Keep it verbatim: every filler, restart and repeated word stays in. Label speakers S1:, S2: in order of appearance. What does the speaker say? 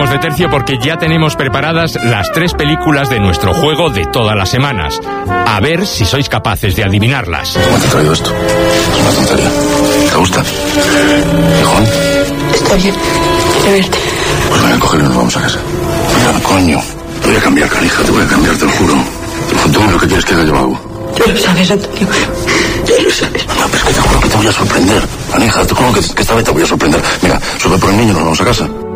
S1: cambiamos de tercio porque ya tenemos preparadas las tres películas de nuestro juego de todas las semanas. A ver si sois capaces de adivinarlas.
S2: ¿Cómo te he traído esto? Es una tontería. ¿Te gusta? ¿Hijón?
S3: Está bien. Quiero verte.
S2: Pues venga, cógelo y nos vamos a casa. Mira, coño. Te voy a cambiar, canija. Te voy a cambiar, te lo juro. Tú dime lo que quieres que haga yo hago.
S3: Ya lo sabes, Antonio. Ya lo sabes.
S2: No, pero es que te juro que te voy a sorprender. Canija, ¿tú cómo que, que esta vez te voy a sorprender? Mira, sube por el niño y nos vamos a casa.